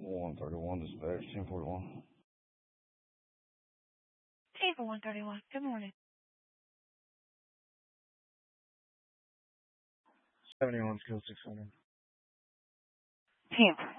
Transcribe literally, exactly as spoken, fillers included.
one thirty-one dispatch, ten forty-one. Team for one thirty-one. Good morning. seventy-one, skill six hundred. Team